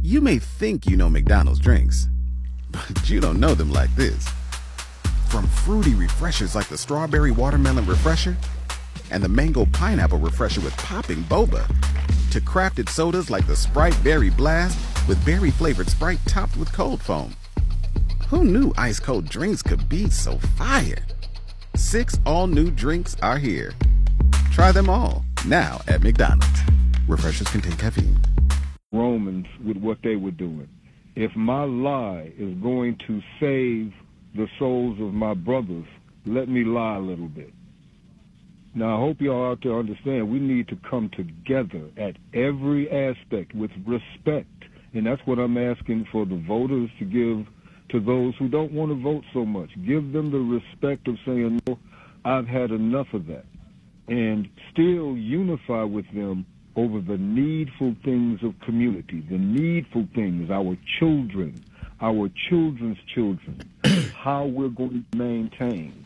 You may think you know McDonald's drinks, but you don't know them like this. From fruity refreshers like the Strawberry Watermelon Refresher and the Mango Pineapple Refresher with popping boba, to crafted sodas like the Sprite Berry Blast with berry-flavored Sprite topped with cold foam. Who knew ice-cold drinks could be so fire? 6 all-new drinks are here. Try them all, now at McDonald's. Refreshers contain caffeine. Romans with what they were doing. If my lie is going to save the souls of my brothers, let me lie a little bit. Now, I hope y'all out there understand we need to come together at every aspect with respect. And that's what I'm asking for the voters to give to those who don't want to vote so much. Give them the respect of saying, no, I've had enough of that. And still unify with them over the needful things of community, the needful things, our children, our children's children, how we're going to maintain.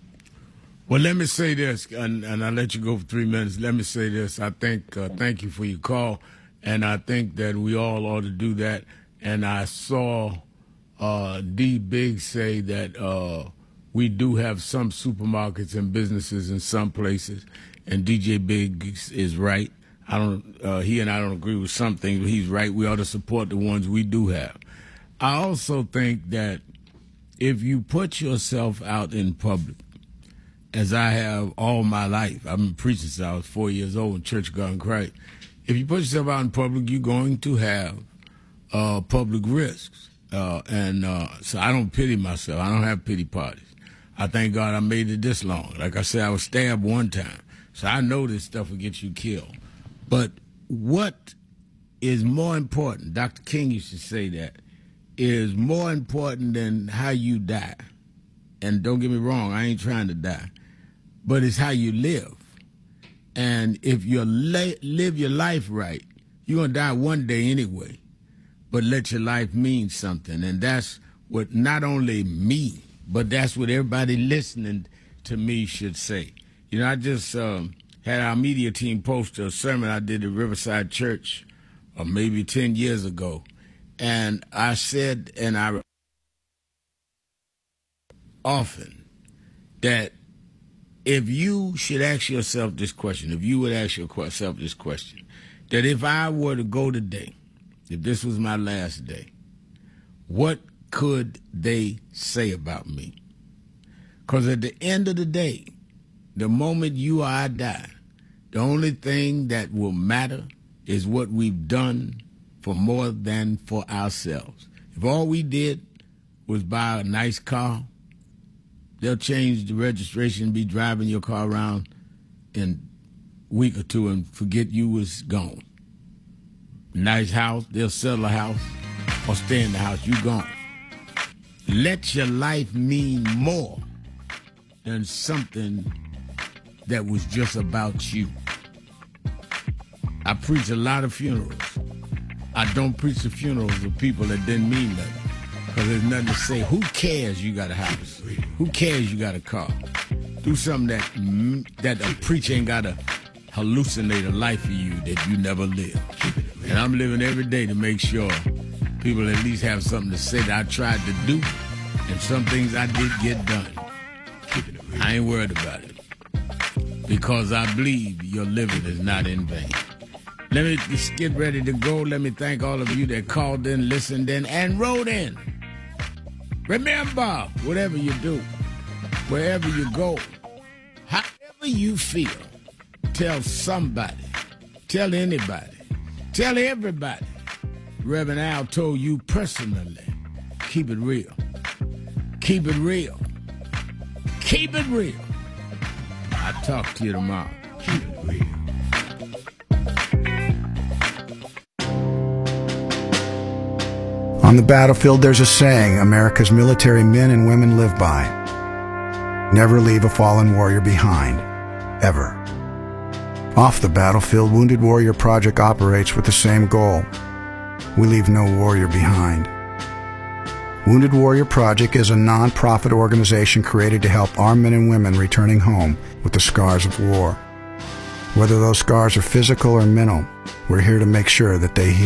Well, let me say this, and I'll let you go for 3 minutes. Let me say this. I think, thank you for your call, and I think that we all ought to do that. And I saw D. Big say that we do have some supermarkets and businesses in some places, and DJ Big is right. He and I don't agree with some things, but he's right. We ought to support the ones we do have. I also think that if you put yourself out in public, as I have all my life, I've been preaching since I was 4 years old in Church of God in Christ. If you put yourself out in public, you're going to have public risks. So I don't pity myself. I don't have pity parties. I thank God I made it this long. Like I said, I was stabbed one time. So I know this stuff will get you killed. But what is more important, Dr. King used to say that, is more important than how you die. And don't get me wrong, I ain't trying to die. But it's how you live. And if you live your life right, you're going to die one day anyway. But let your life mean something. And that's what not only me, but that's what everybody listening to me should say. You know, I just had our media team post a sermon I did at Riverside Church maybe 10 years ago. And I said, and I often, that if you should ask yourself this question, if you would ask yourself this question, that if I were to go today, if this was my last day, what could they say about me? Because at the end of the day, the moment you or I die, the only thing that will matter is what we've done for more than for ourselves. If all we did was buy a nice car, they'll change the registration and be driving your car around in a week or two and forget you was gone. Nice house, they'll sell a house or stay in the house, you gone. Let your life mean more than something that was just about you. I preach a lot of funerals. I don't preach the funerals of people that didn't mean nothing. Because there's nothing to say. Who cares you got a house? Who cares you got a car? Do something that a preacher ain't got to hallucinate a life for you that you never lived. And I'm living every day to make sure people at least have something to say that I tried to do, and some things I did get done. I ain't worried about it. Because I believe your living is not in vain. Let me just get ready to go. Let me thank all of you that called in, listened in, and wrote in. Remember, whatever you do, wherever you go, however you feel, tell somebody, tell anybody, tell everybody. Reverend Al told you personally, keep it real. Keep it real. Keep it real. I'll talk to you tomorrow. Keep it real. On the battlefield, there's a saying America's military men and women live by. Never leave a fallen warrior behind, ever. Off the battlefield, Wounded Warrior Project operates with the same goal. We leave no warrior behind. Wounded Warrior Project is a non-profit organization created to help our men and women returning home with the scars of war. Whether those scars are physical or mental, we're here to make sure that they heal.